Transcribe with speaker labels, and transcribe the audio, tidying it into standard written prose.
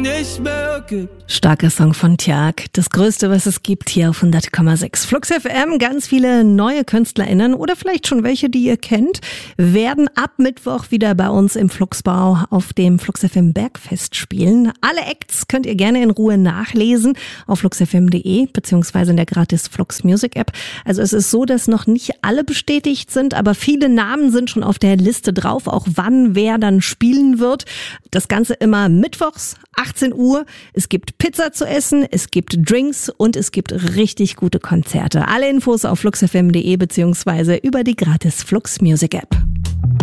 Speaker 1: nicht mehr gibt.
Speaker 2: Starker Song von Tjag. Das Größte, was es gibt, hier auf 100,6 Flux FM. Ganz viele neue KünstlerInnen oder vielleicht schon welche, die ihr kennt, werden ab Mittwoch wieder bei uns im Fluxbau auf dem Flux FM Bergfest spielen. Alle Acts könnt ihr gerne in Ruhe nachlesen auf fluxfm.de beziehungsweise in der gratis Flux Music App. Also es ist so, dass noch nicht alle bestätigt sind, aber viele Namen sind schon auf der Liste drauf, auch wann wer dann spielen wird. Das Ganze immer mittwochs, 18 Uhr. Es gibt Pizza zu essen, es gibt Drinks und es gibt richtig gute Konzerte. Alle Infos auf fluxfm.de beziehungsweise über die gratis Flux Music App.